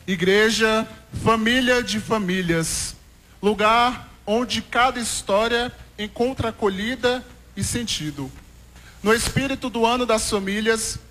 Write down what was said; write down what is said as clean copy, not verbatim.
Igreja, família de famílias, lugar onde cada história encontra acolhida e sentido. No espírito do Ano das Famílias,